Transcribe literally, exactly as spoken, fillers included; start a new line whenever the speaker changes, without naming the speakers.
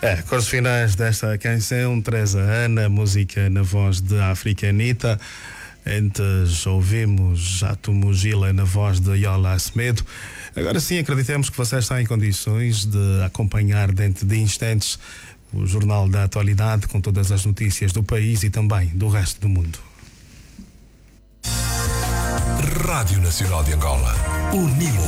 É, cores finais desta canção, Teresa Ana, música na voz de Africanita. Antes ouvimos Jato Mugila na voz de Yola Semedo. Agora sim, acreditamos que você está em condições de acompanhar dentro de instantes o Jornal da Atualidade com todas as notícias do país e também do resto do mundo.
Rádio Nacional de Angola, o Nilo.